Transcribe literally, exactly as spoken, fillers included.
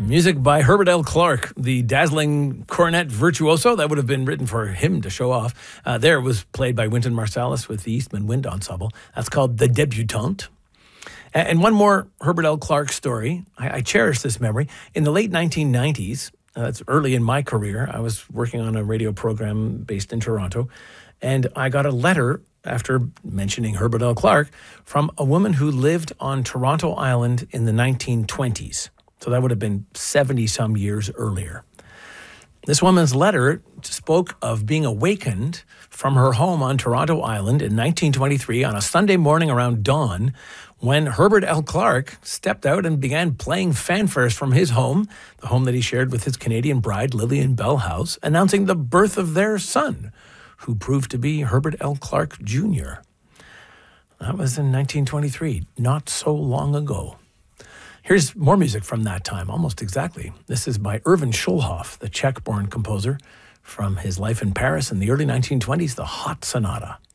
Music by Herbert L. Clark, the dazzling cornet virtuoso. That would have been written for him to show off. Uh, there was played by Wynton Marsalis with the Eastman Wind Ensemble. That's called The Debutante. And one more Herbert L. Clark story. I, I cherish this memory. In the late nineteen nineties, uh, that's early in my career, I was working on a radio program based in Toronto, and I got a letter after mentioning Herbert L. Clark from a woman who lived on Toronto Island in the nineteen twenties. So that would have been seventy-some years earlier. This woman's letter spoke of being awakened from her home on Toronto Island in nineteen twenty-three on a Sunday morning around dawn when Herbert L. Clark stepped out and began playing fanfares from his home, the home that he shared with his Canadian bride, Lillian Bell House, announcing the birth of their son, who proved to be Herbert L. Clark Junior That was in nineteen twenty-three, not so long ago. Here's more music from that time, almost exactly. This is by Erwin Schulhoff, the Czech-born composer, from his life in Paris in the early nineteen twenties, the Hot Sonata.